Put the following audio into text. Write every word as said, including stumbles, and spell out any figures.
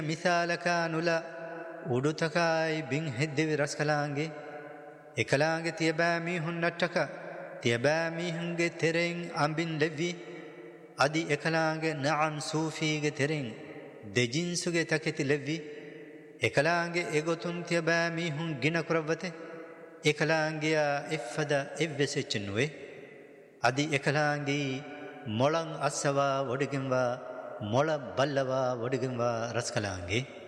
මිසාලකානුල උඩුතකයි බින් හෙද්දෙවි රස්කලාංගේ එකලාංගේ තියබෑ මීහුන් නට්ටක තියබෑ මීහුන්ගේ තෙරෙන් අම්බින් ලෙව්වි අදි එකලාංගේ නඅම් සූෆීගේ තෙරෙන් දෙජින්සුගේ තකෙති ලෙව්වි එකලාංගේ එගොතුන් තියබෑ මීහුන් ගින කරවතේ එකලාංගේ එෆ්ෆද එව්වෙසෙච්චනුවේ අදි එකලාංගේ මොළං අස්සවා වඩගෙන්වා මොළ බල්ලවා වඩගෙන්වා රස්කලාංගේ